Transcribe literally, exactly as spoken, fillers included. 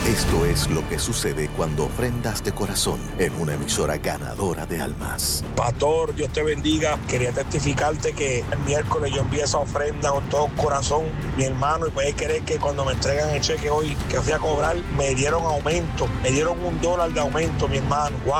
Esto es lo que sucede cuando ofrendas de corazón en una emisora ganadora de almas. Pastor, Dios te bendiga. Quería testificarte que el miércoles yo envié esa ofrenda con todo corazón, mi hermano, y puedes creer que cuando me entregan el cheque hoy que fui a cobrar, me dieron aumento, me dieron un dólar de aumento, mi hermano. Wow.